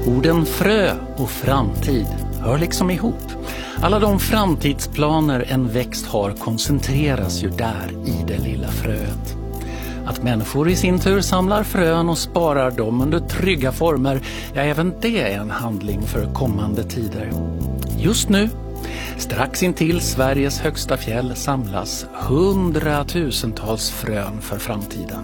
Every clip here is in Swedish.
Orden frö och framtid hör liksom ihop. Alla de framtidsplaner en växt har koncentreras ju där i det lilla fröet. Att människor i sin tur samlar frön och sparar dem under trygga former, ja, även det är en handling för kommande tider. Just nu, strax intill Sveriges högsta fjäll, samlas 100-tusentals frön för framtiden.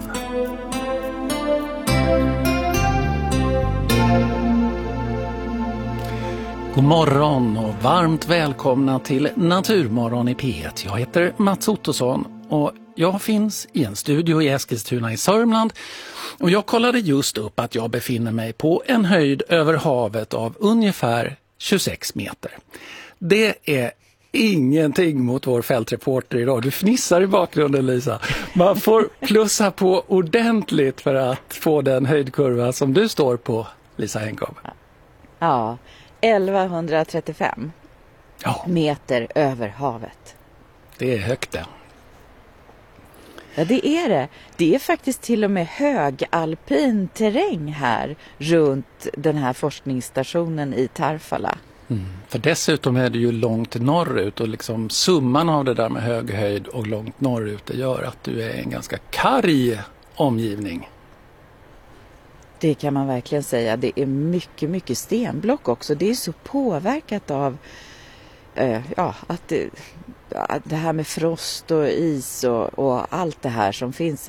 God morgon och varmt välkomna till Naturmorgon i P1. Jag heter Mats Ottosson och jag finns i en studio i Eskilstuna i Sörmland. Och jag kollade just upp att jag befinner mig på en höjd över havet av ungefär 26 meter. Det är ingenting mot vår fältreporter idag. Du fnissar i bakgrunden, Lisa. Man får plussa på ordentligt för att få den höjdkurva som du står på, Lisa Henkom. Ja, 1135 meter över havet. Det är högt det. Ja, det är det. Det är faktiskt till och med högalpin terräng här runt den här forskningsstationen i Tarfala. För dessutom är det ju långt norrut och liksom summan av det där med hög höjd och långt norrut, det gör att du är en ganska karg omgivning. Det kan man verkligen säga. Det är mycket, mycket stenblock också. Det är så påverkat av att det här med frost och is och allt det här som finns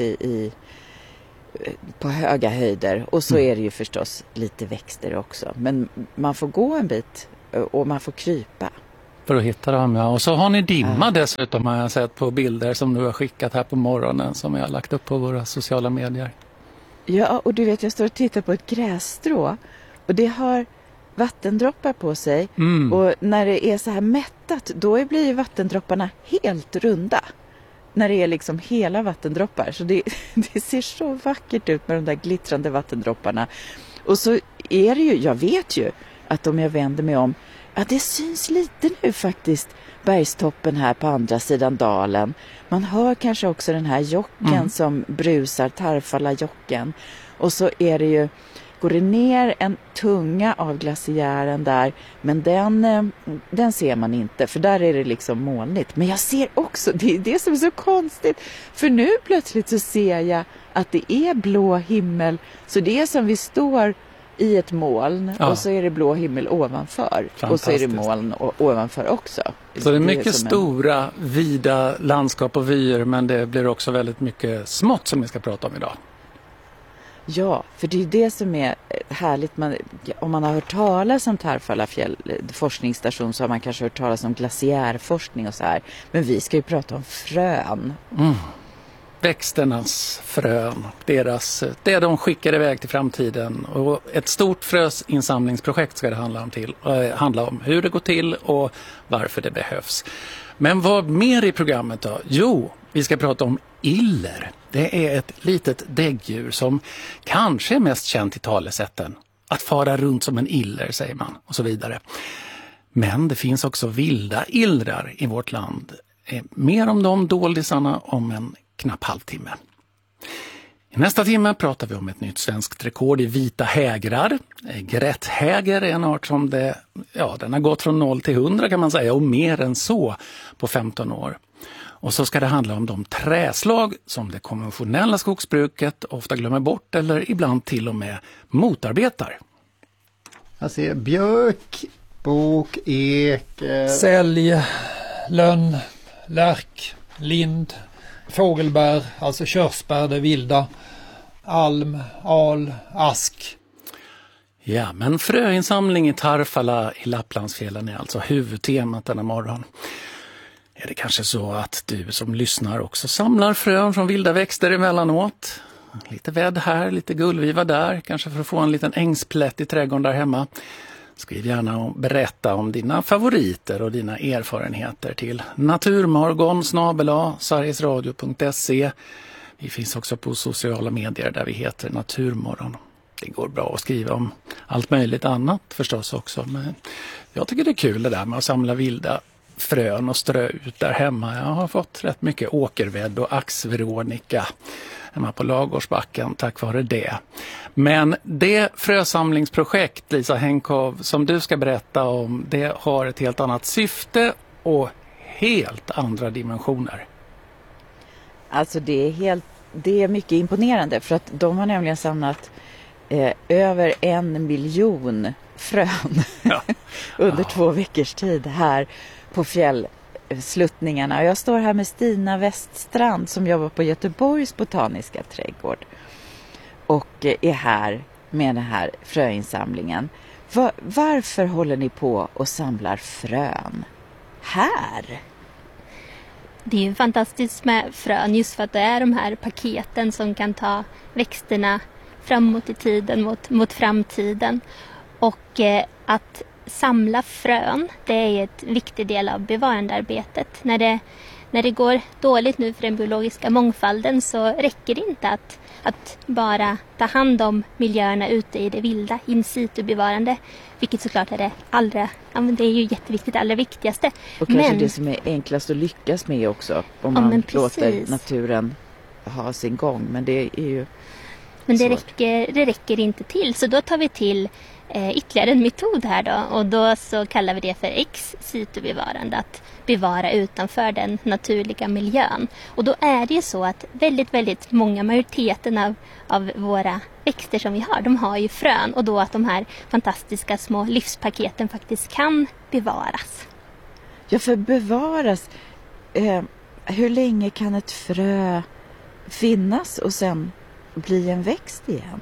på höga höjder. Och så är det ju förstås lite växter också. Men man får gå en bit och man får krypa. För att hitta dem, ja. Och så har ni dimma dessutom, har jag sett på bilder som du har skickat här på morgonen som jag har lagt upp på våra sociala medier. Ja, och du vet, jag står och tittar på ett grässtrå och det har vattendroppar på sig. Och när det är så här mättat, då blir vattendropparna helt runda. När det är liksom hela vattendroppar. Så det ser så vackert ut med de där glittrande vattendropparna. Och så är det ju, jag vet ju att om jag vänder mig om, att det syns lite nu faktiskt, bergstoppen här på andra sidan dalen. Man hör kanske också den här jocken som brusar, Tarfala-jocken. Och så är det ju, går det ner en tunga av glaciären där, men den ser man inte, för där är det liksom molnigt. Men jag ser också, det är det som är så konstigt, för nu plötsligt så ser jag att det är blå himmel, så det är som vi står i ett moln och så är det blå himmel ovanför och så är det moln ovanför också. Så det är mycket stora, vida landskap och vyer, men det blir också väldigt mycket smått som vi ska prata om idag. Ja, för det är det som är härligt. Om man har hört talas om Tarfala forskningsstation så har man kanske hört talas om glaciärforskning och så här. Men vi ska ju prata om frön. Växternas frön, det de skickar iväg till framtiden. Och ett stort fröinsamlingsprojekt ska det handla om hur det går till och varför det behövs. Men vad mer i programmet då? Jo, vi ska prata om iller. Det är ett litet däggdjur som kanske är mest känt i talesätten. Att fara runt som en iller, säger man, och så vidare. Men det finns också vilda illrar i vårt land. Mer om de doldisarna om en knapp halvtimme. I nästa timme pratar vi om ett nytt svenskt rekord i vita hägrar. Grätthäger är en art som den har gått från 0 till 100 kan man säga, och mer än så på 15 år. Och så ska det handla om de träslag som det konventionella skogsbruket ofta glömmer bort eller ibland till och med motarbetar. Jag ser björk, bok, ek, sälj, lönn, lärk, lind, fågelbär, alltså körsbär, det vilda, alm, al, ask. Ja, men fröinsamling i Tarfala i Lapplandsfjällen är alltså huvudtemat denna morgon. Är det kanske så att du som lyssnar också samlar frön från vilda växter emellanåt? Lite vädd här, lite gullviva där, kanske för att få en liten ängsplätt i trädgården där hemma. Skriv gärna och berätta om dina favoriter och dina erfarenheter till naturmorgon@sverigesradio.se. Vi finns också på sociala medier där vi heter Naturmorgon. Det går bra att skriva om allt möjligt annat förstås också. Men jag tycker det är kul det där med att samla vilda frön och strö ut där hemma. Jag har fått rätt mycket åkervädd och axveronika hemma på Lagårdsbacken tack vare det. Men det frösamlingsprojekt, Lisa Henkow, som du ska berätta om, det har ett helt annat syfte och helt andra dimensioner. Alltså det är mycket imponerande, för att de har nämligen samlat över 1 miljon frön under 2 veckors tid här på fjällsluttningarna. Jag står här med Stina Weststrand som jobbar på Göteborgs botaniska trädgård och är här med den här fröinsamlingen. Varför håller ni på och samlar frön här? Det är ju fantastiskt med frön just för att det är de här paketen som kan ta växterna framåt i tiden mot framtiden. Och att samla frön, det är ett viktig del av bevarandearbetet. När det går dåligt nu för den biologiska mångfalden så räcker det inte att bara ta hand om miljöerna ute i det vilda, in situ bevarande, vilket såklart är det är ju jätteviktigt, det allra viktigaste. Och kanske det som är enklast att lyckas med också, om man låter naturen ha sin gång, men det är ju men det räcker inte till, så då tar vi till ytterligare en metod här då, och då så kallar vi det för ex situ bevarande, att bevara utanför den naturliga miljön. Och då är det ju så att väldigt, väldigt många, majoriteten av våra växter som vi har, de har ju frön, och då att de här fantastiska små livspaketen faktiskt kan bevaras. Ja, för bevaras, hur länge kan ett frö finnas och sen bli en växt igen?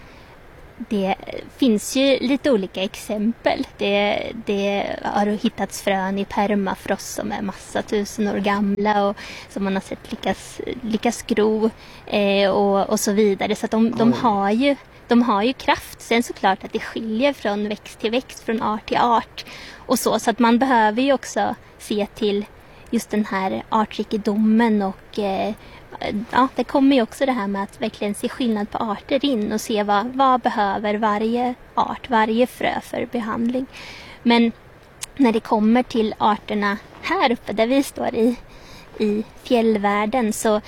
Det finns ju lite olika exempel. Det har hittats frön i permafrost som är massa tusen år gamla och som man har sett lyckas gro och så vidare. Så att de har ju kraft. Sen såklart att det skiljer från växt till växt, från art till art och så att man behöver ju också se till just den här artrikedomen och det kommer ju också det här med att verkligen se skillnad på arter in och se vad behöver varje art, varje frö för behandling. Men när det kommer till arterna här uppe där vi står i fjällvärlden så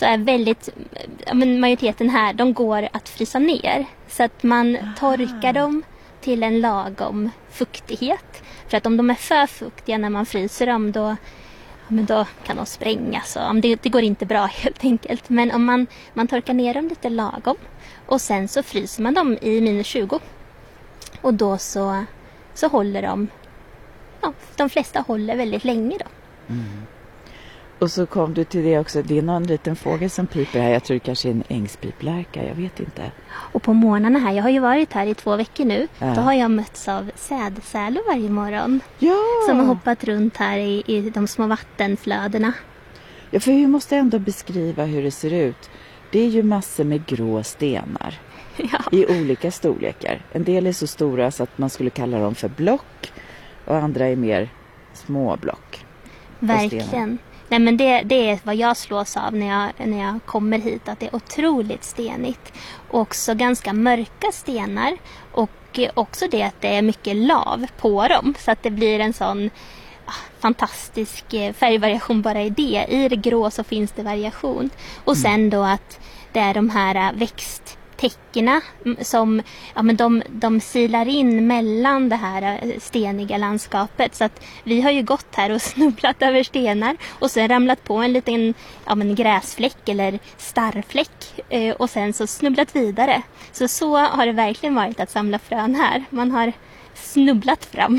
är majoriteten här, de går att frysa ner. Så att man torkar dem till en lagom fuktighet. För att om de är för fuktiga när man fryser dem då kan de sprängas. Det går inte bra helt enkelt. Men om man torkar ner dem lite lagom och sen så fryser man dem i -20. Och då så håller de flesta håller väldigt länge då. Mm. Och så kom du till det också, det är någon liten fågel som piper här. Jag tror det kanske är en ängspiplärka, jag vet inte. Och på morgnarna här, jag har ju varit här i 2 veckor nu. Ja. Då har jag mötts av sädesärlor varje morgon. Ja. Som har hoppat runt här i de små vattenflödena. Ja, för vi måste ändå beskriva hur det ser ut. Det är ju massor med grå stenar. Ja. I olika storlekar. En del är så stora så att man skulle kalla dem för block. Och andra är mer små block. Verkligen. Nej, men det är vad jag slås av när jag kommer hit, att det är otroligt stenigt. Och också ganska mörka stenar. Och också det att det är mycket lav på dem. Så att det blir en sån fantastisk färgvariation bara i det. I det grå så finns det variation. Och sen då att det är de här växttäckena som de silar in mellan det här steniga landskapet. Så att vi har ju gått här och snubblat över stenar och sen ramlat på en liten gräsfläck eller starrfläck och sen så snubblat vidare. Så har det verkligen varit att samla frön här. Man har snubblat fram.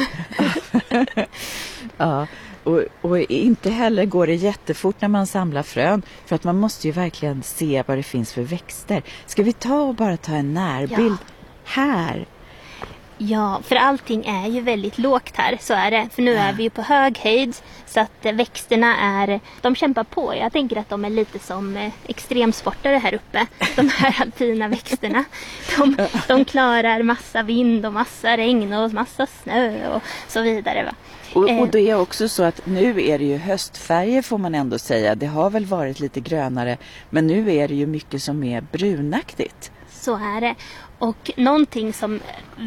Ja. Och inte heller går det jättefort när man samlar frön, för att man måste ju verkligen se vad det finns för växter. Ska vi bara ta en närbild här? Ja, för allting är ju väldigt lågt här, så är det. För nu är vi ju på hög höjd så att växterna de kämpar på. Jag tänker att de är lite som extremsportare här uppe. De här alpina växterna. De klarar massa vind och massa regn och massa snö och så vidare, va? Och det är också så att nu är det ju höstfärger, får man ändå säga. Det har väl varit lite grönare, men nu är det ju mycket som är brunaktigt. Så är det. Och någonting som vi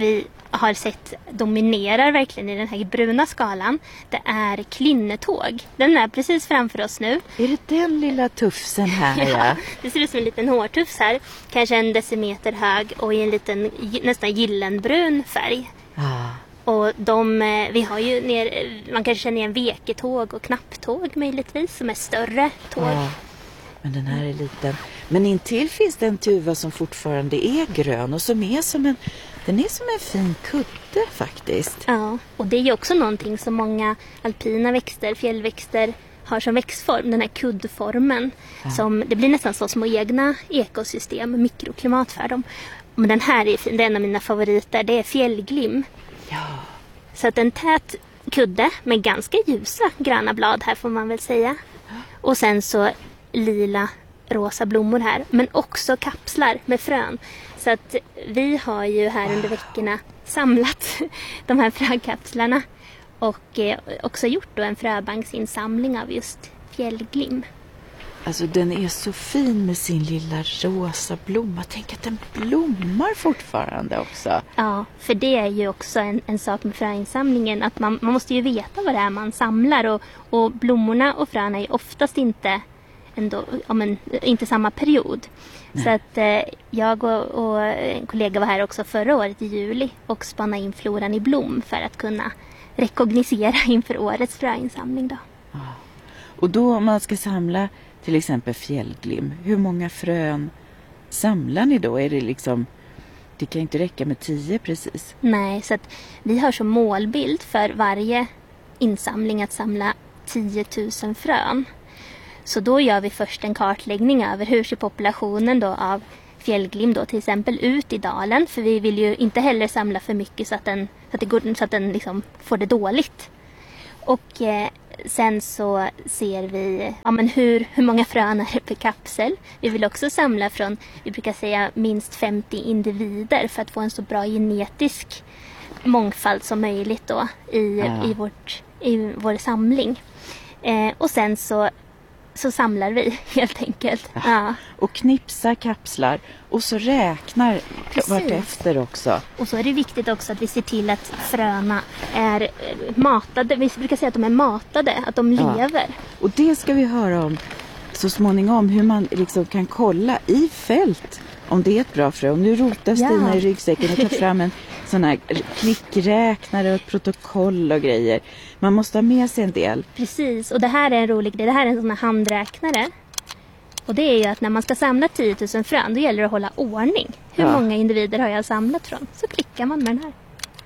har sett dominerar verkligen i den här bruna skalan, det är klynnetåg. Den är precis framför oss nu. Är det den lilla tufsen här? Ja, det ser ut som en liten hårtufs här. Kanske 1 decimeter hög och i en liten nästan gyllenbrun färg. Och vi har ju man kanske känner igen veketåg och knapptåg möjligtvis som är större tåg. Men den här är liten. Men intill finns det en tuva som fortfarande är grön och som är den är som en fin kudde faktiskt. Ja, och det är ju också någonting som många alpina växter, fjällväxter har som växtform, den här kuddformen. Det blir nästan så små egna ekosystem, mikroklimat för dem. Men den här är fin, det är en av mina favoriter, det är fjällglim. Ja. Så att en tät kudde med ganska ljusa gröna blad här får man väl säga. Och sen så lila, rosa blommor här. Men också kapslar med frön. Så att vi har ju här under veckorna samlat de här frökapslarna. Och också gjort då en fröbanksinsamling av just fjällglim. Alltså den är så fin med sin lilla rosa blomma. Tänk att den blommar fortfarande också. Ja, för det är ju också en sak med fröinsamlingen. Att man måste ju veta vad det är man samlar. Och blommorna och fröna är oftast inte inte samma period. Nej. Så att jag och en kollega var här också förra året i juli och spannade in floran i blom för att kunna rekognosera inför årets fröinsamling då. Ja. Och då om man ska samla till exempel fjällglim, hur många frön samlar ni då? Är det liksom, det kan inte räcka med 10 precis. Nej, så att vi har som målbild för varje insamling att samla 10 000 frön. Så då gör vi först en kartläggning över hur ser populationen då av fjällglim då till exempel ut i dalen. För vi vill ju inte heller samla för mycket så att den liksom får det dåligt. Och sen så ser vi hur många frön är det per kapsel. Vi vill också samla från, vi brukar säga minst 50 individer för att få en så bra genetisk mångfald som möjligt då i vår samling. Och sen så samlar vi helt enkelt. Ja. Och knipsar kapslar och så räknar vartefter också. Och så är det viktigt också att vi ser till att fröna är matade. Vi brukar säga att de är matade, att de lever. Och det ska vi höra om så småningom, hur man liksom kan kolla i fält om det är ett bra frö. Och nu rotar Stina i ryggsäcken och tar fram en sån här klickräknare och ett protokoll och grejer. Man måste ha med sig en del. Precis, och det här är en rolig grej. Det här är en sån här handräknare. Och det är ju att när man ska samla 10 000 frön, då gäller det att hålla ordning. Hur många individer har jag samlat från? Så klickar man med den här.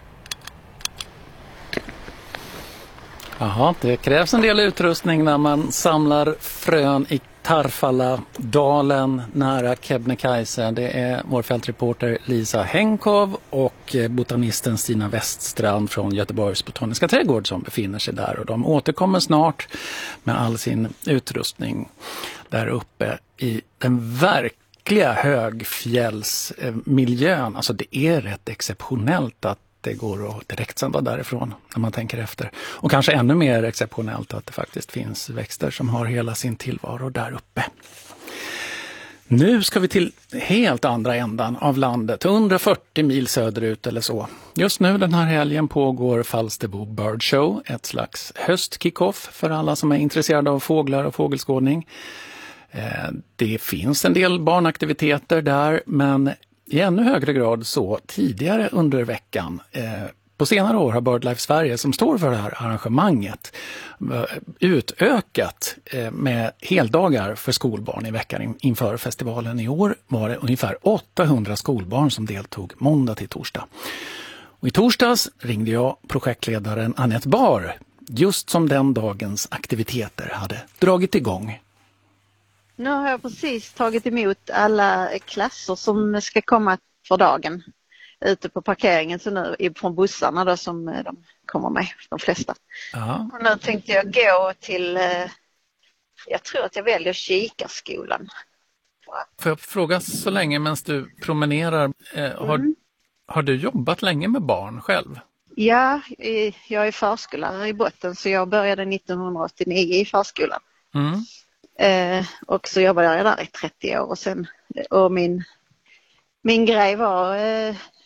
Jaha, det krävs en del utrustning när man samlar frön i Tarfala-dalen nära Kebnekaise. Det är vår fältreporter Lisa Henkov och botanisten Stina Weststrand från Göteborgs botaniska trädgård som befinner sig där. Och de återkommer snart med all sin utrustning där uppe i den verkliga högfjällsmiljön. Alltså det är rätt exceptionellt att det går att direktsända därifrån när man tänker efter. Och kanske ännu mer exceptionellt att det faktiskt finns växter som har hela sin tillvaro där uppe. Nu ska vi till helt andra ändan av landet, 140 mil söderut eller så. Just nu den här helgen pågår Falsterbo Bird Show, ett slags höstkickoff för alla som är intresserade av fåglar och fågelskådning. Det finns en del barnaktiviteter där, men i ännu högre grad så tidigare under veckan. På senare år har BirdLife Sverige, som står för det här arrangemanget, utökat med heldagar för skolbarn i veckan inför festivalen. I år var det ungefär 800 skolbarn som deltog måndag till torsdag. Och i torsdags ringde jag projektledaren Annette Bar, just som den dagens aktiviteter hade dragit igång. Nu har jag precis tagit emot alla klasser som ska komma för dagen ute på parkeringen, så nu från bussarna då, som de kommer med, de flesta. Ja. Och nu tänkte jag gå till, jag tror att jag väljer Kikarskolan. Får jag fråga så länge medan du promenerar, har du jobbat länge med barn själv? Ja, jag är förskollärare i botten, så jag började 1989 i förskolan. Och så jobbade jag där i 30 år och min grej var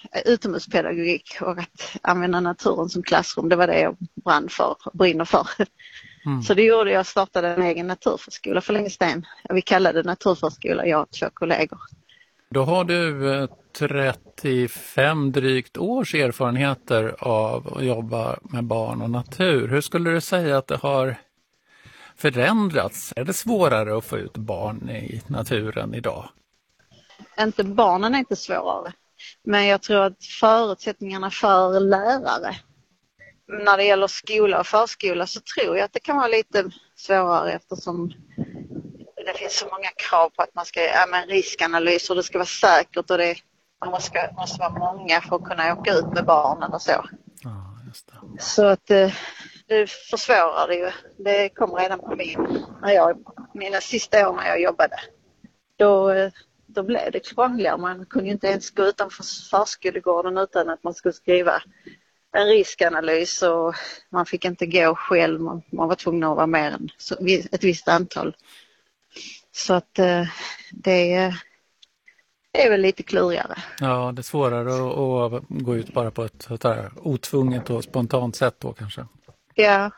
utomhuspedagogik och att använda naturen som klassrum. Det var det jag brinner för. Så det gjorde jag, startade en egen naturförskola för länge sedan. Vi kallade det naturförskola, jag och 2 kollegor. Då har du 35 drygt års erfarenheter av att jobba med barn och natur. Hur skulle du säga att det har förändrats? Är det svårare att få ut barn i naturen idag? Barnen är inte svårare. Men jag tror att förutsättningarna för lärare när det gäller skola och förskola så tror jag att det kan vara lite svårare eftersom det finns så många krav på att man ska riskanalys och det ska vara säkert och man måste vara många för att kunna åka ut med barnen och så. Ja, just det. Så att det försvårar det ju. Det kom redan på mina sista år när jag jobbade. Då blev det krångligare. Man kunde ju inte ens gå utanför förskolegården utan att man skulle skriva en riskanalys och man fick inte gå själv. Man var tvungen att vara mer än ett visst antal. Så att det är väl lite klurigare. Ja, det är svårare att gå ut bara på ett otvunget och spontant sätt då kanske. Ja.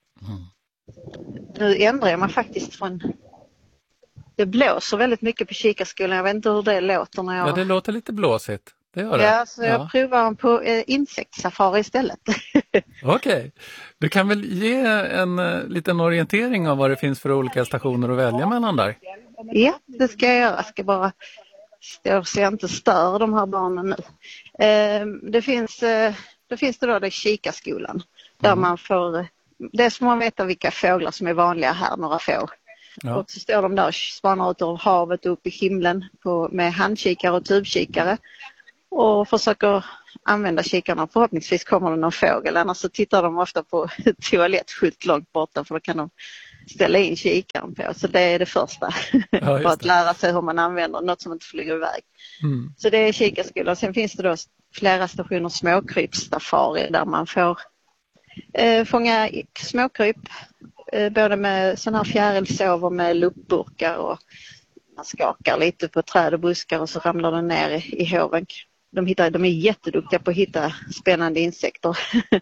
Nu ändrar jag mig faktiskt från... Det blåser väldigt mycket på Kikarskolan. Jag vet inte hur det låter när jag... Ja, det låter lite blåsigt. Det gör det. Ja, så jag provar på insektssafari istället. Okej. Du kan väl ge en liten orientering av vad det finns för olika stationer att välja mellan där? Ja, det ska jag göra. Jag ska bara så jag inte stör de här barnen nu. Det finns det Kikarskolan. Där man får... Dels får man veta vilka fåglar som är vanliga här, några få. Ja. Och så står de där och spanar ut ur havet upp i himlen med handkikare och tubkikare. Och försöker använda kikarna. Förhoppningsvis kommer det någon fågel. Annars så tittar de ofta på toalettskylt långt borta för då kan de ställa in kikaren på. Så det är det första. Ja, för att lära sig hur man använder något som inte flyger iväg. Så det är Kikarskolan. Sen finns det då flera stationer småkrypssafari där man får fånga småkryp. Både med sån här fjärilsov och med luppburkar och man skakar lite på träd och buskar och så ramlar den ner i hoven. De är jätteduktiga på att hitta spännande insekter.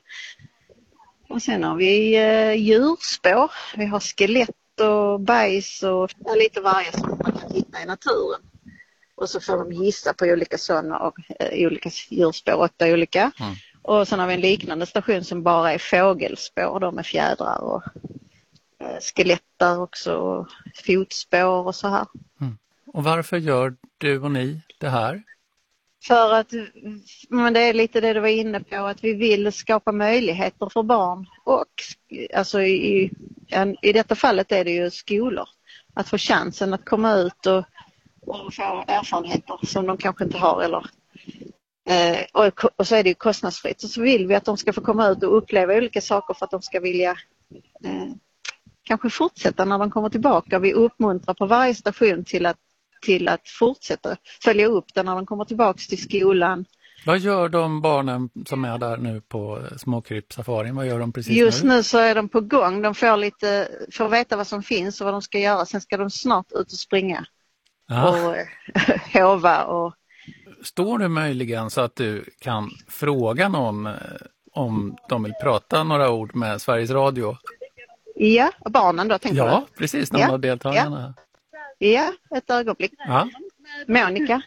Och sen har vi djurspår. Vi har skelett och bajs och lite varje som man kan hitta i naturen. Och så får de gissa på olika sådana och olika djurspår, 8 olika. Och sen har vi en liknande station som bara är fågelspår då med fjädrar och skeletter också och fotspår och så här. Och varför gör du och ni det här? För att, men det är lite det du var inne på, att vi vill skapa möjligheter för barn och alltså i detta fallet är det ju skolor. Att få chansen att komma ut och få erfarenheter som de kanske inte har eller och så är det ju kostnadsfritt. Så vill vi att de ska få komma ut och uppleva olika saker för att de ska vilja kanske fortsätta när de kommer tillbaka. Vi uppmuntrar på varje station till att fortsätta följa upp det när de kommer tillbaka till skolan. Vad gör de barnen som är där nu på småkrypsafarin? Vad gör de precis nu? Just nu så är de på gång. De får veta vad som finns och vad de ska göra. Sen ska de snart ut och springa. Och hova och... Står du möjligen så att du kan fråga någon om de vill prata några ord med Sveriges Radio? Ja, barnen då tänker jag. Ja, precis, någon av deltagarna. Ja, ett ögonblick. Ja. Monica,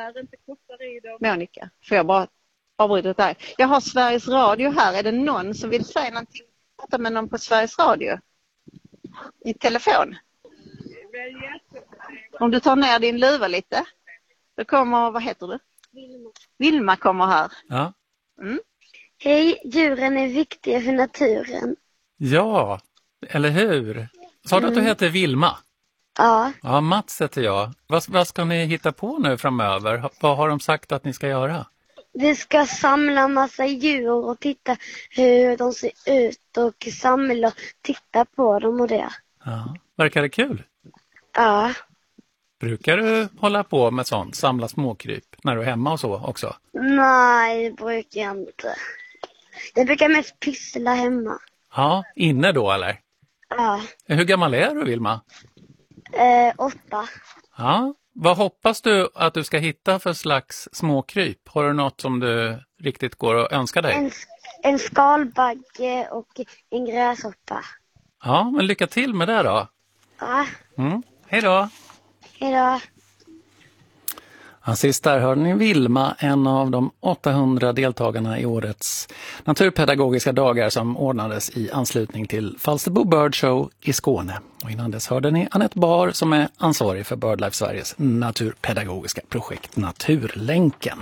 får jag bara avbryta där? Jag har Sveriges Radio här. Är det någon som vill säga någonting? Prata med någon på Sveriges Radio? I telefon? Om du tar ner din luva lite. Då kommer, vad heter du? Vilma kommer här. Ja. Hej, djuren är viktiga för naturen. Ja, eller hur? Sa du att du heter Vilma? Ja. Ja, Mats heter jag. Vad ska ni hitta på nu framöver? Vad har de sagt att ni ska göra? Vi ska samla massa djur och titta hur de ser ut och samla och titta på dem och det. Ja, verkar det kul? Ja. Brukar du hålla på med sånt, samla småkryp när du är hemma och så också? Nej, det brukar jag inte. Jag brukar mest pyssla hemma. Ja, inne då eller? Ja. Hur gammal är du, Vilma? 8. Ja, Vad hoppas du att du ska hitta för slags småkryp? Har du något som du riktigt går och önskar dig? En skalbagge och en gräshoppa. Ja, men lycka till med det då. Ja, Hej då! hej då. Ja, sist där hörde ni Vilma, en av de 800 deltagarna i årets naturpedagogiska dagar som ordnades i anslutning till Falsterbo Bird Show i Skåne. Och innan dess hörde ni Annette Bar som är ansvarig för BirdLife Sveriges naturpedagogiska projekt Naturlänken.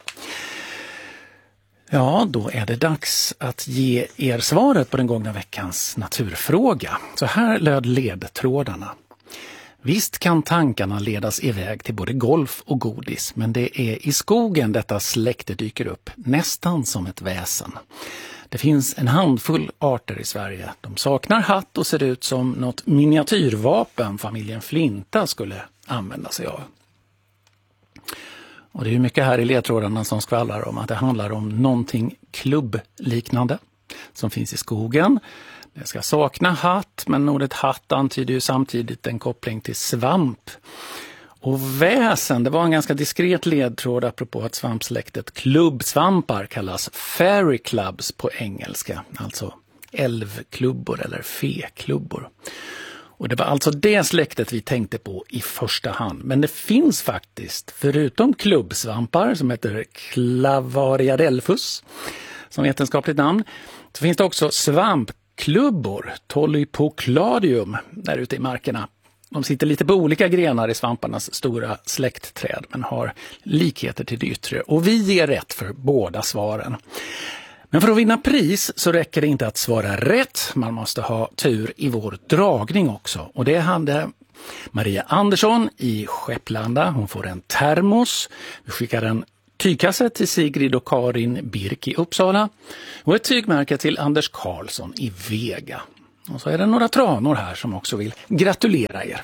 Ja, då är det dags att ge er svaret på den gångna veckans naturfråga. Så här löd ledtrådarna. Visst kan tankarna ledas iväg till både golf och godis, men det är i skogen detta släkte dyker upp, nästan som ett väsen. Det finns en handfull arter i Sverige. De saknar hatt och ser ut som något miniatyrvapen familjen Flinta skulle använda sig av. Och det är ju mycket här i ledtrådarna som skvallrar om att det handlar om någonting klubbliknande som finns i skogen. Det ska sakna hatt, men ordet hatt antyder ju samtidigt en koppling till svamp. Och väsen, det var en ganska diskret ledtråd apropå att svampsläktet klubbsvampar kallas fairy clubs på engelska. Alltså älvklubbor eller feklubbor. Och det var alltså det släktet vi tänkte på i första hand. Men det finns faktiskt, förutom klubbsvampar som heter Clavariadelphus, som vetenskapligt namn, så finns det också svampklubbor, Tolypocladium, där ute i markerna. De sitter lite på olika grenar i svamparnas stora släktträd men har likheter till det yttre. Och vi ger rätt för båda svaren. Men för att vinna pris så räcker det inte att svara rätt. Man måste ha tur i vår dragning också. Och det hade Maria Andersson i Skepplanda. Hon får en termos. Vi skickar en tygkasse till Sigrid och Karin Birk i Uppsala. Och ett tygmärke till Anders Karlsson i Vega. Och så är det några tranor här som också vill gratulera er.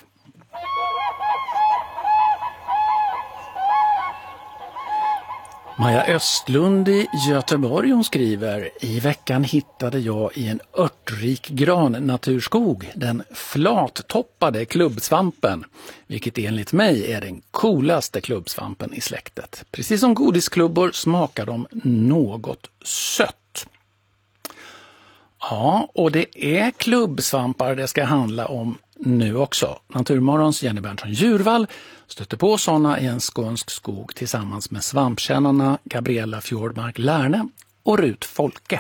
Maja Östlund i Göteborg, hon skriver: I veckan hittade jag i en örtrik grannaturskog den flattoppade klubbsvampen, vilket enligt mig är den coolaste klubbsvampen i släktet. Precis som godisklubbor smakar de något sött. Ja, och det är klubbsvampar det ska handla om nu också. Naturmorgons Jenny Berntsson Djurvall stötte på sådana i en skånsk skog tillsammans med svampkännarna Gabriella Fjordmark Lärne och Rut Folke.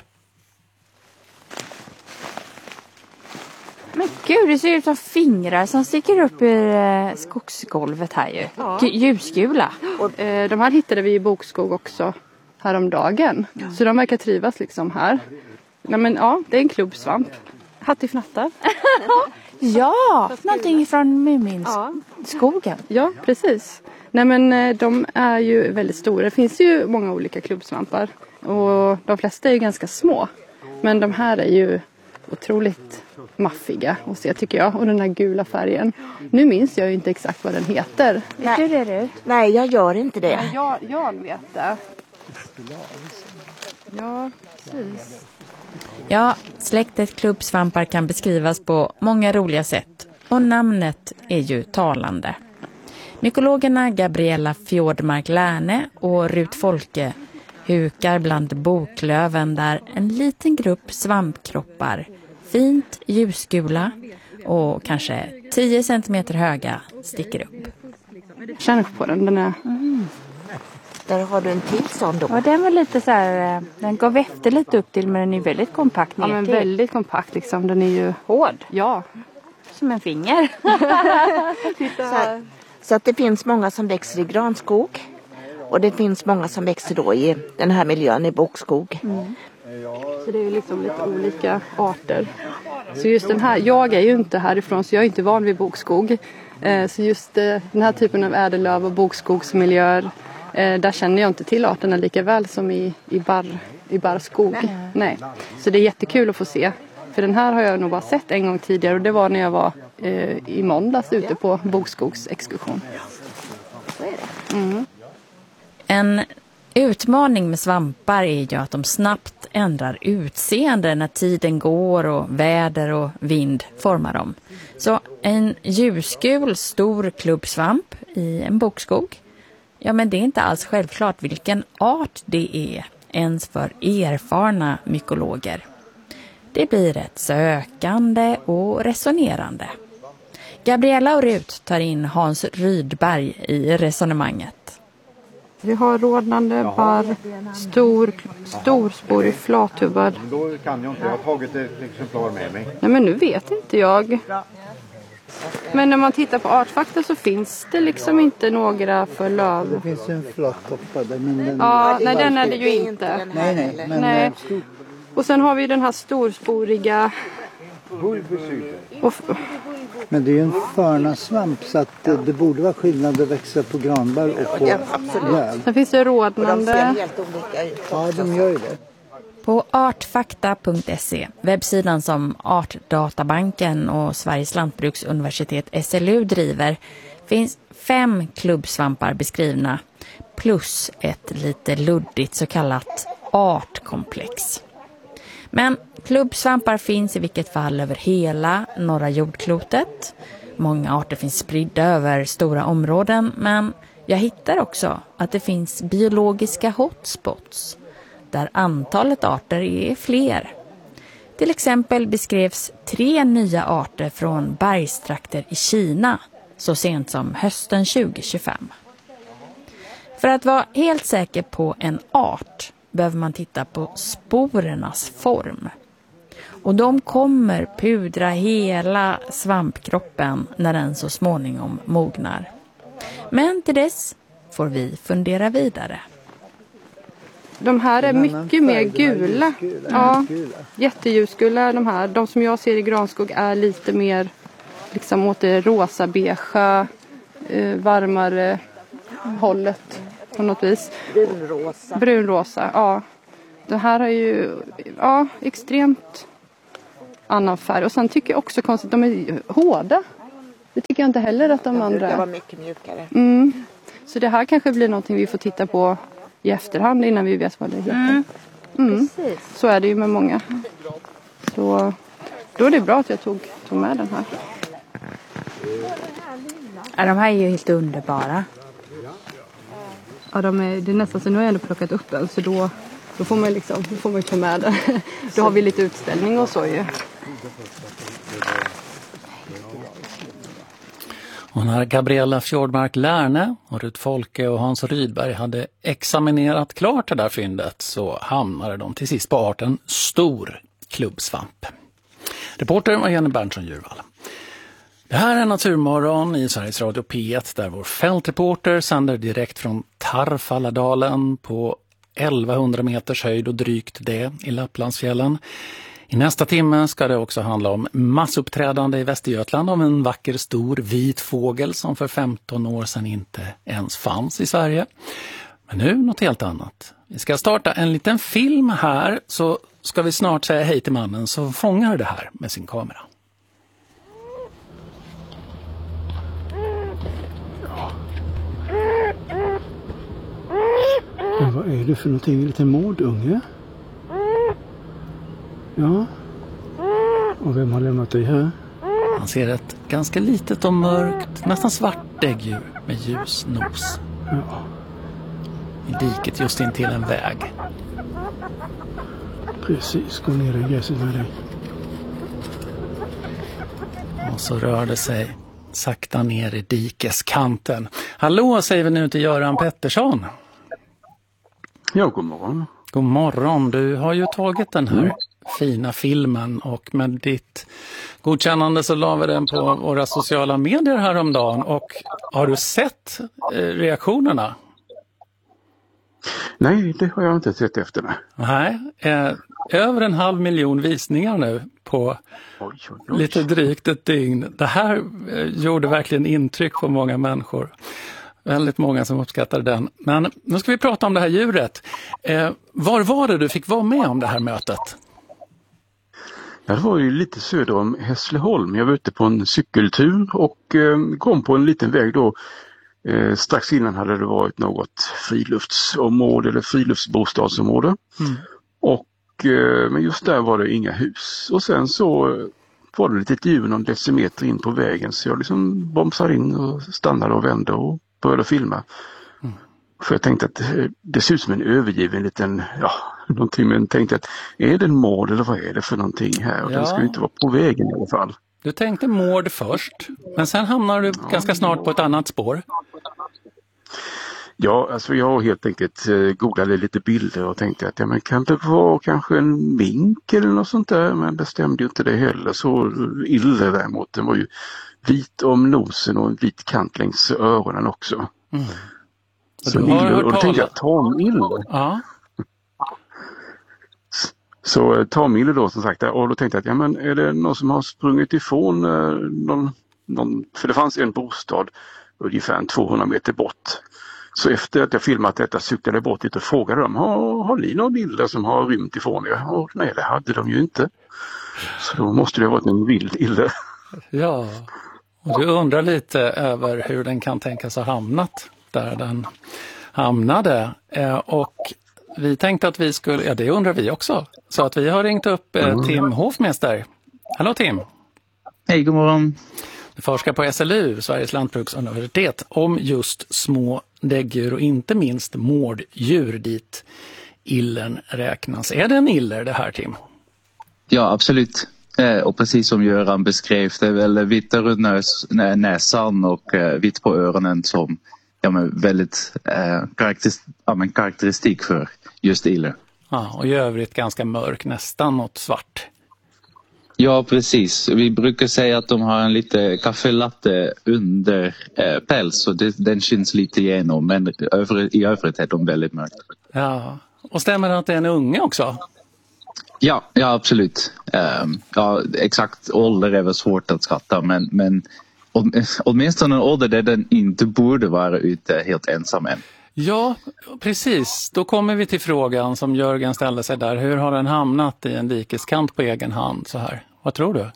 Men gud, det ser ut som fingrar som sticker upp ur skogsgolvet här ju. Ja. Ljusgula. Och, de här hittade vi i bokskog också häromdagen. Ja. Så de verkar trivas liksom här. Nej, men ja, det är en klubbsvamp. Hattifnattar. Ja, någonting från Muminskogen. Ja, precis. Nej, men de är ju väldigt stora. Det finns ju många olika klubbsvampar. Och de flesta är ju ganska små. Men de här är ju otroligt maffiga att se, tycker jag. Och den här gula färgen. Nu minns jag ju inte exakt vad den heter. Vet du det, du? Nej, jag gör inte det. Ja, jag vet det. Ja, precis. Ja, släktet klubbsvampar kan beskrivas på många roliga sätt. Och namnet är ju talande. Mykologerna Gabriella Fjordmark Lärne och Rut Folke hukar bland boklöven där en liten grupp svampkroppar, fint ljusgula och kanske 10 centimeter höga, sticker upp. Känn på den är... Där har du en till sån då. Ja, den var lite så här, den gav efter lite upp till, men den är väldigt kompakt ner till. Ja, men väldigt kompakt liksom. Den är ju hård. Ja. Som en finger. Så att det finns många som växer i granskog. Och det finns många som växer då i den här miljön i bokskog. Mm. Så det är liksom lite olika arter. Så just den här, jag är ju inte härifrån så jag är inte van vid bokskog. Så just den här typen av ädellöv och bokskogsmiljöer, där känner jag inte till arterna lika väl som i barrskog. Nej. Så det är jättekul att få se. För den här har jag nog bara sett en gång tidigare och det var när jag var i måndags ute på bokskogsexkursion. Så är det. Mm. En utmaning med svampar är ju att de snabbt ändrar utseende när tiden går och väder och vind formar dem. Så en ljusgul stor klubbsvamp i en bokskog? Ja, men det är inte alls självklart vilken art det är, ens för erfarna mykologer. Det blir ett sökande och resonerande. Gabriella och Rut tar in Hans Rydberg i resonemanget. Vi har rodnande barr, storsporig flathubbad. Då kan jag inte, jag har tagit ett exemplar med mig. Nej, men nu vet inte jag. Men när man tittar på artfakta så finns det liksom inte några för löv. Det finns en flattoppa där. Men den... Ja, nej, den är det ju inte. Nej, men... Nej. Och sen har vi den här storsporiga... Men det är ju en förnasvamp så att det borde vara skillnad att växa på granbär och på löv. Sen finns det rodnande. Ja, de gör ju det. På artfakta.se, webbsidan som Artdatabanken och Sveriges lantbruksuniversitet SLU driver, finns 5 klubbsvampar beskrivna plus ett lite luddigt så kallat artkomplex. Men klubbsvampar finns i vilket fall över hela norra jordklotet. Många arter finns spridda över stora områden, men jag hittar också att det finns biologiska hotspots där antalet arter är fler. Till exempel beskrevs 3 nya arter från bergstrakter i Kina så sent som hösten 2025. För att vara helt säker på en art behöver man titta på sporernas form. Och de kommer pudra hela svampkroppen när den så småningom mognar. Men till dess får vi fundera vidare. De här är mycket mer gula. Ja, jätteljusgula de här. De som jag ser i granskog är lite mer liksom åt det rosa-beige, varmare hållet på något vis. Brunrosa. Brunrosa, ja. Det här är ju extremt annan färg. Och sen tycker jag också konstigt, de är hårda. Det tycker jag inte heller att de andra... Det var mycket mjukare. Så det här kanske blir någonting vi får titta på i efterhand innan vi vet vad det heter. Så är det ju med många. Så då är det bra att jag tog med den här. Ja, de här är ju helt underbara. Ja, det är nästan så nu har jag ändå plockat upp en så då får man liksom, då får man ta med den. Då har vi lite utställning och så ju. Och när Gabriella Fjordmark Lärne och Rut Folke och Hans Rydberg hade examinerat klart det där fyndet så hamnade de till sist på arten stor klubbsvamp. Reporter var Jenny Berntsson-Djurvall. Det här är Naturmorgon i Sveriges Radio P1 där vår fältreporter sänder direkt från Tarfalladalen på 1100 meters höjd och drygt det i Lapplandsfjällen. I nästa timme ska det också handla om massuppträdande i Västergötland om en vacker stor vit fågel som för 15 år sedan inte ens fanns i Sverige. Men nu något helt annat. Vi ska starta en liten film här så ska vi snart säga hej till mannen som fångar det här med sin kamera. Ja, vad är det för någonting? En liten mårdunge? Ja. Och vem har lämnat dig här? Han ser ett ganska litet och mörkt, nästan svart däggdjur med ljus nos. Ja. I diket just in till en väg. Precis, gå ner i gräset med dig. Och så rör det sig sakta ner i dikeskanten. Hallå säger vi nu till Göran Pettersson. Ja, god morgon. God morgon, du har ju tagit den här fina filmen och med ditt godkännande så la vi den på våra sociala medier häromdagen. Och har du sett reaktionerna? Nej, det har jag inte sett efter. Nej, över 500 000 visningar nu på lite drygt ett dygn. Det här gjorde verkligen intryck på många människor. Väldigt många som uppskattade den. Men nu ska vi prata om det här djuret. Var var det du fick vara med om det här mötet? Ja, det var ju lite söder om Hässleholm. Jag var ute på en cykeltur och kom på en liten väg då. Strax innan hade det varit något friluftsområde eller friluftsbostadsområde. Och men just där var det inga hus. Och sen så var det lite djur någon decimeter in på vägen, så jag liksom bromsade in och stannade och vände och började filma. För jag tänkte att det ser ut som en övergiven liten, någonting, men tänkte att är det en mord eller vad är det för någonting här? Och den ska ju inte vara på vägen i alla fall. Du tänkte mord först, men sen hamnar du ganska snart på ett annat spår. Ja, alltså jag helt enkelt googlade lite bilder och tänkte att men kan det vara kanske en mink eller något sånt där, men bestämde ju inte det heller. Så ille däremot, den var ju vit om nosen och en vit kant längs öronen också. Mm. Så och då tänkte jag tamille. Ja. Så tamille då som sagt, och då tänkte jag att men är det någon som har sprungit ifrån någon, för det fanns en bostad ungefär 200 meter bort. Så efter att jag filmat detta cyklade jag bort lite och frågade dem, har ni några bilder som har rymt ifrån er? Och nej, det hade de ju inte. Så då måste det ha varit en vild ille. Ja, och du undrar lite över hur den kan tänkas ha hamnat där den hamnade. Och vi tänkte att vi skulle, det undrar vi också. Så att vi har ringt upp Tim Hofmester. Hallå Tim! Hej, god morgon! Du forskar på SLU, Sveriges lantbruksuniversitet, om just små däggdjur och inte minst mårddjur dit illern räknas. Är det en iller det här, Tim? Ja, absolut. Och precis som Göran beskrev, det är väl vitt runt näsan och vitt på öronen som väldigt karaktäristik för just iller. Ja, och i övrigt ganska mörk, nästan mot svart. Ja, precis. Vi brukar säga att de har en lite kaffelatte under päls, så den syns lite igenom, men i övrigt är de väldigt mörka. Ja, och stämmer det att det är en unge också? Ja, absolut. Exakt ålder är väl svårt att skatta, men åtminstone en ålder där den inte borde vara ute helt ensam än. Ja, precis. Då kommer vi till frågan som Jörgen ställde sig där. Hur har den hamnat i en dikeskant på egen hand så här? Vad tror du?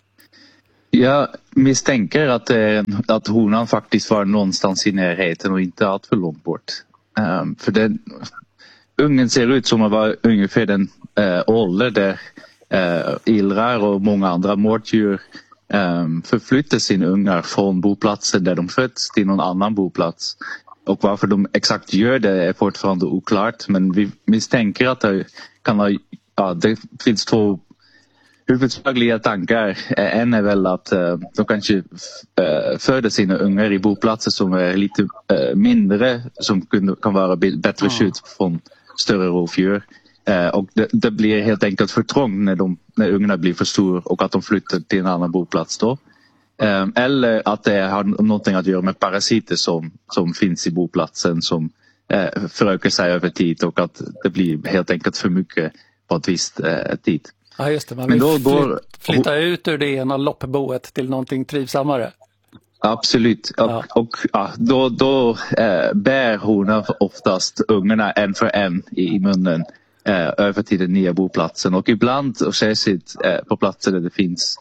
Jag misstänker att honan faktiskt var någonstans i närheten och inte allt för långt bort. För ungen ser ut som att vara ungefär den ålder där illrar och många andra mårddjur förflyttar sina ungar från boplatsen där de föds till någon annan boplats. Och varför de exakt gör det är fortfarande oklart, men vi misstänker att det finns två huvudsakliga tankar. En är väl att de kanske föder sina ungar i boplatser som är lite mindre, som kan vara bättre skydd från större rovdjur. Och det blir helt enkelt för trångt när ungarna blir för stor och att de flyttar till en annan boplats då. Eller att det har någonting att göra med parasiter som finns i boplatsen som förökar sig över tid och att det blir helt enkelt för mycket på ett visst tid. Ja just det, man vill flytta ut ur det ena loppboet till någonting trivsammare. Absolut, och då bär honan oftast ungarna en för en i munnen över till den nya boplatsen, och ibland och särskilt på platser där det finns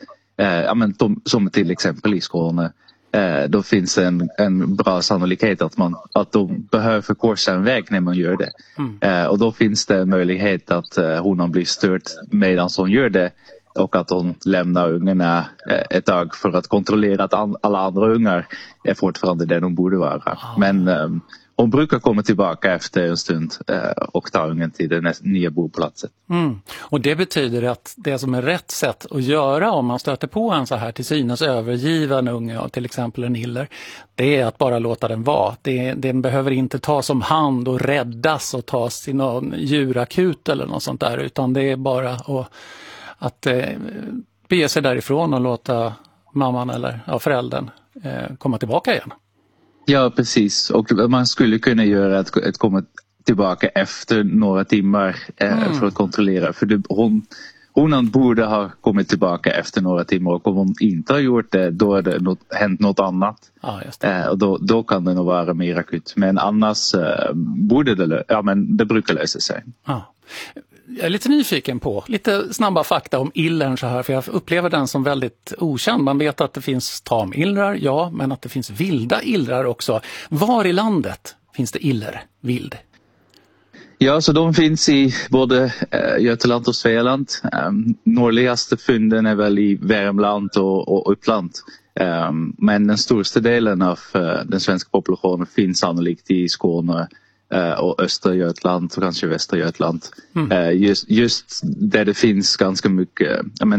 som till exempel i Skåne, då finns en bra sannolikhet att de behöver förkorsa en väg när man gör det. Och då finns det en möjlighet att honan blir stört medan hon gör det och att hon lämnar ungarna ett tag för att kontrollera att alla andra ungar är fortfarande där de borde vara. Men hon brukar komma tillbaka efter en stund och ta ungen till den nya boplatsen. Och det betyder att det som är rätt sätt att göra om man stöter på en så här till synes övergiven unge, till exempel en iller, det är att bara låta den vara. Den behöver inte tas om hand och räddas och tas till någon djurakut eller något sånt där, utan det är bara att bege sig därifrån och låta mamman eller föräldern komma tillbaka igen. Ja, precis. Och man skulle kunna göra att komma tillbaka efter några timmar för att kontrollera. För honan borde ha kommit tillbaka efter några timmar, och om hon inte har gjort det, då är det hänt något annat. Just det. Och då kan det nog vara mer akut. Men annars borde det brukar lösa sig. Jag är lite nyfiken på lite snabba fakta om illern så här, för jag upplever den som väldigt okänd. Man vet att det finns tamillrar, men att det finns vilda illrar också. Var i landet finns det iller vild? Ja, så de finns i både Götaland och Svealand. Nordligaste fynden är väl i Värmland och Uppland. Men den största delen av den svenska populationen finns sannolikt i Skåne och östra Götaland och kanske västra Götaland. Just där det finns ganska mycket.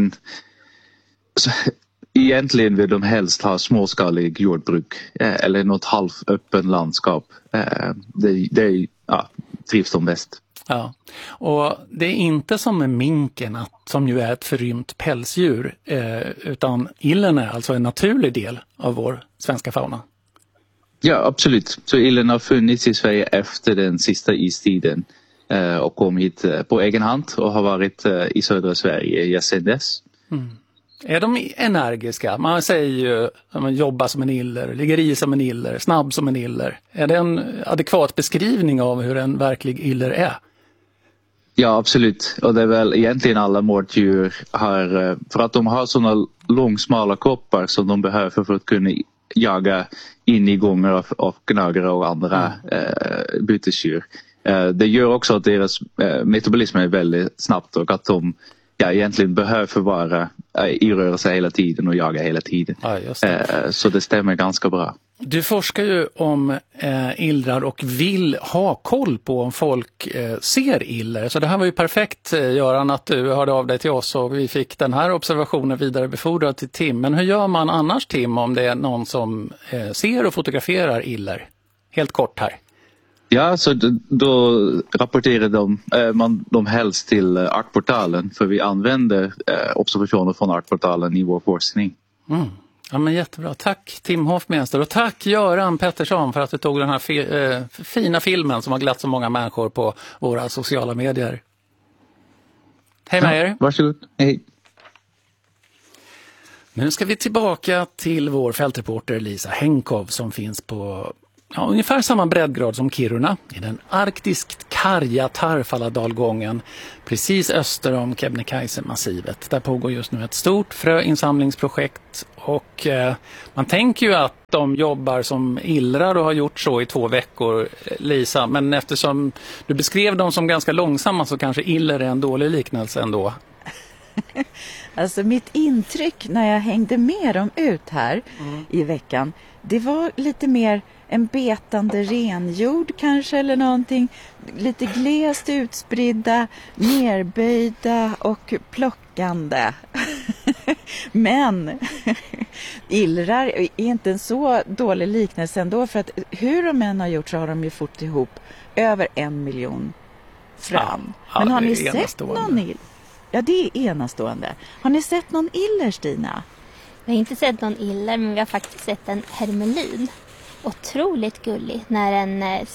Egentligen vill de helst ha småskalig jordbruk eller något halvöppen landskap. Det trivs de bäst. Ja, och det är inte som med minken som ju är ett förrymt pälsdjur, utan illen är alltså en naturlig del av vår svenska fauna. Ja, absolut. Så illen har funnits i Sverige efter den sista istiden och kom hit på egen hand och har varit i södra Sverige sedan dess. Är de energiska? Man säger ju att man jobbar som en iller, ligger i som en iller, snabb som en iller. Är det en adekvat beskrivning av hur en verklig iller är? Ja, absolut. Och det är väl egentligen alla mårddjur har, för att de har sådana långsmala kroppar som de behöver för att kunna jaga in i gångar av gnagare och andra bytesdjur. Det gör också att deras metabolism är väldigt snabbt och att de egentligen behöver vara i rörelse hela tiden och jaga hela tiden. Ja, just det. Så det stämmer ganska bra. Du forskar ju om illrar och vill ha koll på om folk ser iller. Så det här var ju perfekt, Göran, att du hörde av dig till oss och vi fick den här observationen vidare befordrad till Tim. Men hur gör man annars, Tim, om det är någon som ser och fotograferar iller? Helt kort här. Ja, så då rapporterar de helst till Artportalen, för vi använder observationer från Artportalen i vår forskning. Ja, men jättebra. Tack Tim Hoffmeister och tack Göran Pettersson för att du tog den här fina filmen som har glatt så många människor på våra sociala medier. Hej med er. Varsågod. Hej. Nu ska vi tillbaka till vår fältreporter Lisa Henkov som finns på ungefär samma breddgrad som Kiruna i den arktiskt karga Tarfala-dalgången precis öster om Kebnekaise-massivet. Där pågår just nu ett stort fröinsamlingsprojekt och man tänker ju att de jobbar som illrar och har gjort så i 2 veckor, Lisa. Men eftersom du beskrev dem som ganska långsamma så kanske iller är en dålig liknelse ändå. Alltså mitt intryck när jag hängde med dem ut här i veckan, det var lite mer en betande renjord kanske eller någonting. Lite glest utspridda, nerböjda och plockande. Men illrar är inte en så dålig liknelse ändå, för att hur de än har gjort så har de ju fått ihop över 1 miljon frön. Men har ni sett någon iller? Ja, det är enastående. Har ni sett någon iller, Stina? Vi har inte sett någon iller, men vi har faktiskt sett en hermelin. Otroligt gullig när den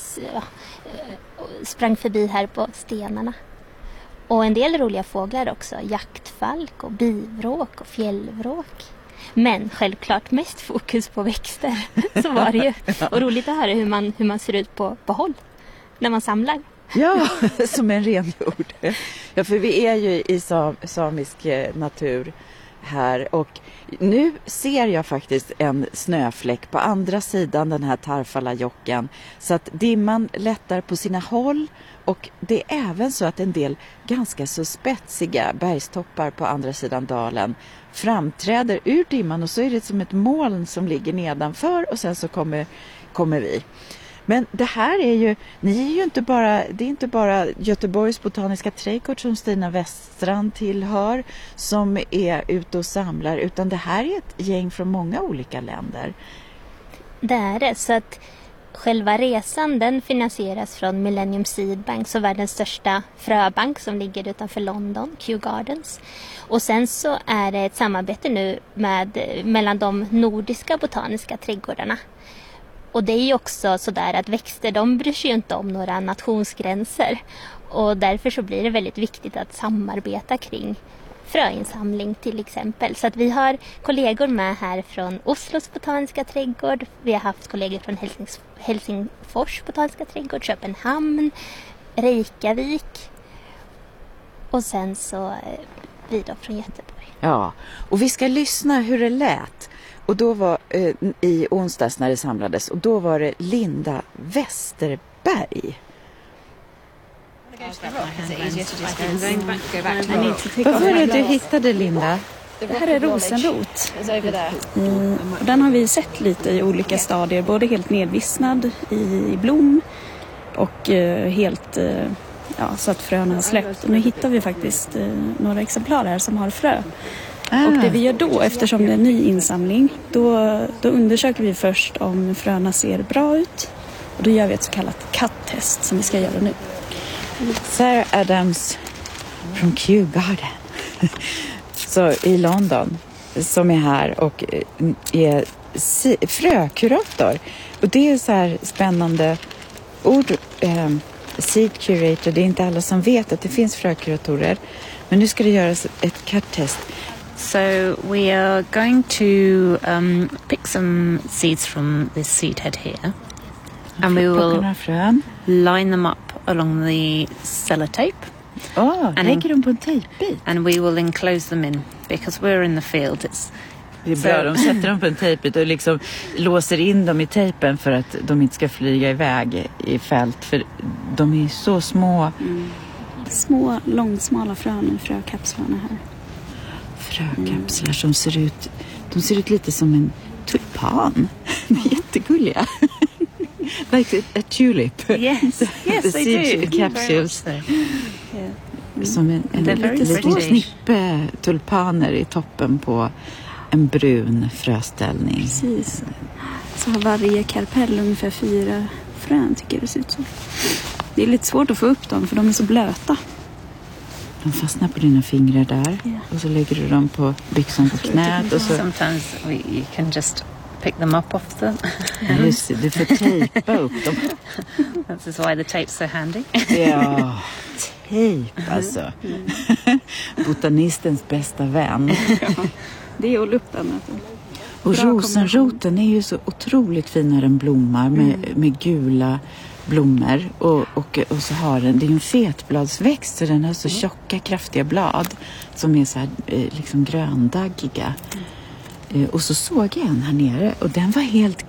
sprang förbi här på stenarna. Och en del roliga fåglar också. Jaktfalk och bivråk och fjällvråk. Men självklart mest fokus på växter. Så var det ju. Och roligt att höra hur man ser ut på håll när man samlar. Ja, som en renjord. Ja, för vi är ju i samisk natur här och nu ser jag faktiskt en snöfläck på andra sidan den här Tarfala-jocken, så att dimman lättar på sina håll och det är även så att en del ganska så spetsiga bergstoppar på andra sidan dalen framträder ur dimman och så är det som ett moln som ligger nedanför och sen så kommer vi. Men det här är ju, det är inte bara Göteborgs botaniska trädgård som Stina Weststrand tillhör som är ute och samlar, utan det här är ett gäng från många olika länder. Det är det, så att själva resan den finansieras från Millennium Seed Bank, så världens största fröbank som ligger utanför London, Kew Gardens. Och sen så är det ett samarbete nu mellan de nordiska botaniska trädgårdarna. Och det är ju också sådär att växter, de bryr sig ju inte om några nationsgränser. Och därför så blir det väldigt viktigt att samarbeta kring fröinsamling till exempel. Så att vi har kollegor med här från Oslos botaniska trädgård. Vi har haft kollegor från Helsingfors botaniska trädgård, Köpenhamn, Reykjavik. Och sen så vi då från Göteborg. Ja, och vi ska lyssna hur det lät. Och då var i onsdags när det samlades, och då var det Linda Westerberg. Vad var det du hittade, Linda? Det här är rosenrot. Den har vi sett lite i olika stadier, både helt nedvissnad i blom och helt så att fröna har släppt. Och nu hittar vi faktiskt några exemplar här som har frö. Och det vi gör då, eftersom det är en ny insamling, då undersöker vi först om fröna ser bra ut. Och då gör vi ett så kallat cut-test som vi ska göra nu. Sarah Adams från Kew Garden så i London, som är här och är frökurator. Och det är så här spännande ord. Seed curator, det är inte alla som vet att det finns frökuratorer. Men nu ska det göras ett cut-test. So we are going to pick some seeds from this seed head here. And we will line them up along the sellotape. Lägger dem på en tejpbit? And we will enclose them in, because we're in the field. Det är bra, de sätter dem på en tejpbit och liksom låser in dem i tejpen för att de inte ska flyga iväg i fält. För de är så små. Små, långsmala frön i frökapslarna här. Frökapslar som ser ut lite som en tulpan. De är jättegulliga. Like a tulip. Yes, the seed capsules. Som en liten snippe tulpaner i toppen på en brun fröställning. Precis. Så har varje karpell ungefär 4 frön, tycker jag det ser ut som. Det är lite svårt att få upp dem för de är så blöta. De fastnar på dina fingrar där. Och så lägger du dem på byxan på knät. Och så... Sometimes you can just pick them up off the... Just det, du får tejpa upp dem. That's why the tape's so handy. Ja, tejp alltså. Botanistens bästa vän. Det är att hålla upp den. Och rosenroten är ju så otroligt fin när den blommar med gula blommor. Och så har den, det är en fetbladsväxt så den har så tjocka, kraftiga blad som är så här liksom gröndaggiga. Och så såg jag en här nere och den var helt